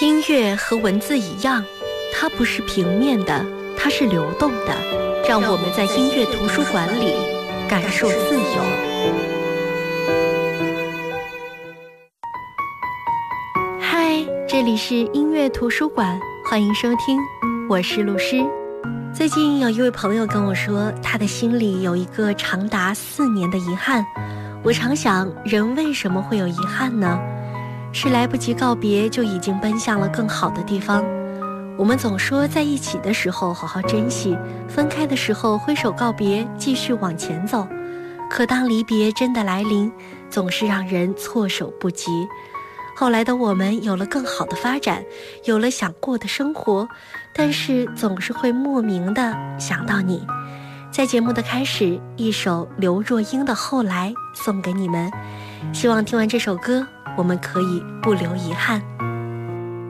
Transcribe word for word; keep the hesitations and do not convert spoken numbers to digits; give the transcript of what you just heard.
音乐和文字一样，它不是平面的，它是流动的。让我们在音乐图书馆里感受自由。嗨，这里是音乐图书馆，欢迎收听，我是露诗。最近有一位朋友跟我说，他的心里有一个长达四年的遗憾。我常想，人为什么会有遗憾呢？是来不及告别就已经奔向了更好的地方。我们总说在一起的时候好好珍惜，分开的时候挥手告别，继续往前走。可当离别真的来临，总是让人措手不及。后来的我们有了更好的发展，有了想过的生活，但是总是会莫名的想到你。在节目的开始，一首刘若英的《后来》送给你们，希望听完这首歌我们可以不留遗憾。